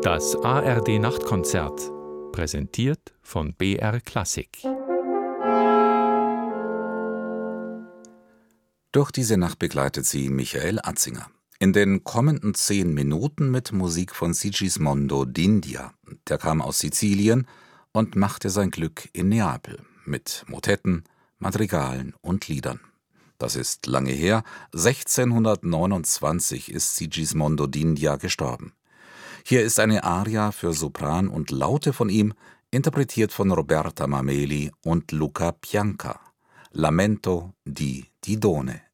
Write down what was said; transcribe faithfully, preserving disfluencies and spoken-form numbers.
Das A R D-Nachtkonzert, präsentiert von B R Klassik. Durch diese Nacht begleitet sie Michael Atzinger. In den kommenden zehn Minuten mit Musik von Sigismondo d'India. Der kam aus Sizilien und machte sein Glück in Neapel mit Motetten, Madrigalen und Liedern. Das ist lange her, sechzehnhundertneunundzwanzig ist Sigismondo d'India gestorben. Hier ist eine Aria für Sopran und Laute von ihm, interpretiert von Roberta Mameli und Luca Pianca. Lamento di Didone.